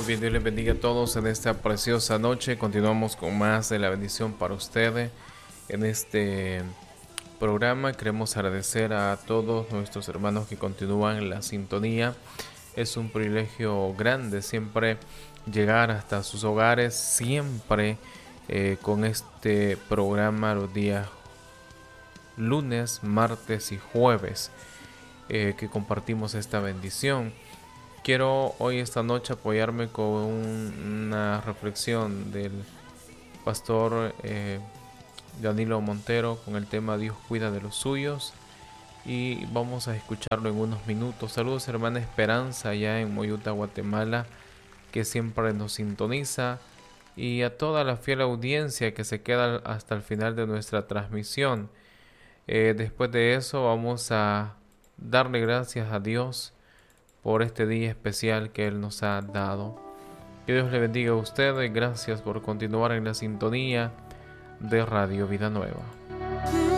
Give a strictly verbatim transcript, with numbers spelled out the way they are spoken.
Bien, Dios les bendiga a todos en esta preciosa noche. Continuamos con más de la bendición para ustedes en este programa. Queremos agradecer a todos nuestros hermanos que continúan en la sintonía. Es un privilegio grande siempre llegar hasta sus hogares, siempre eh, con este programa los días lunes, martes y jueves eh, que compartimos esta bendición. Quiero hoy esta noche apoyarme con un, una reflexión del pastor eh, Danilo Montero con el tema Dios cuida de los suyos, y vamos a escucharlo en unos minutos. Saludos hermana Esperanza allá en Moyuta, Guatemala, que siempre nos sintoniza, y a toda la fiel audiencia que se queda hasta el final de nuestra transmisión. Eh, después de eso vamos a darle gracias a Dios por este día especial que Él nos ha dado. Que Dios le bendiga a ustedes. Gracias por continuar en la sintonía de Radio Vida Nueva.